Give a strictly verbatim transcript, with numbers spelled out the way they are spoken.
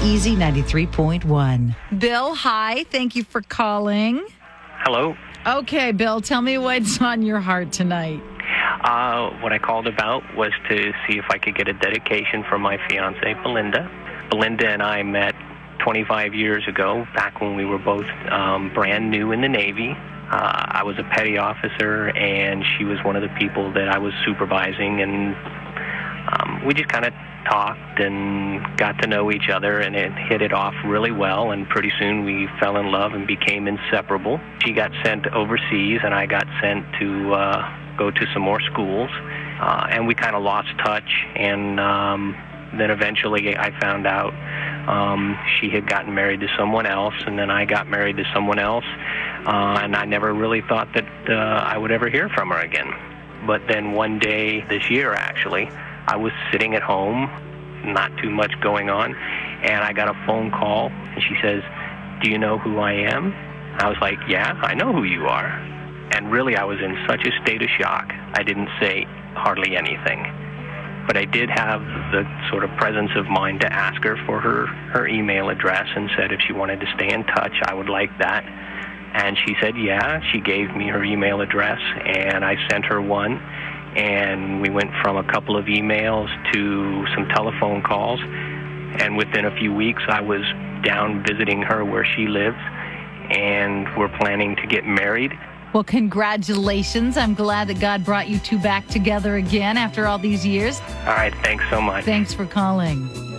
Easy ninety-three point one. Bill, hi. Thank you for calling. Hello. Okay, Bill, tell me what's on your heart tonight. Uh, what I called about was to see if I could get a dedication from my fiancée, Belinda. Belinda and I met twenty-five years ago, back when we were both um, brand new in the Navy. Uh, I was a petty officer, and she was one of the people that I was supervising, and um, we just kind of talked and got to know each other, and it hit it off really well, and pretty soon we fell in love and became inseparable. She got sent overseas, and I got sent to uh, go to some more schools, uh, and we kind of lost touch, and um, then eventually I found out um, she had gotten married to someone else, and then I got married to someone else, uh, and I never really thought that uh, I would ever hear from her again. But then one day this year, actually, I was sitting at home, not too much going on, and I got a phone call, and she says, "Do you know who I am?" I was like, "Yeah, I know who you are." And really, I was in such a state of shock, I didn't say hardly anything. But I did have the sort of presence of mind to ask her for her, her email address, and said if she wanted to stay in touch, I would like that. And she said, yeah. She gave me her email address, and I sent her one. And we went from a couple of emails to some telephone calls. And within a few weeks, I was down visiting her where she lives, and we're planning to get married. Well, congratulations. I'm glad that God brought you two back together again after all these years. All right, thanks so much. Thanks for calling.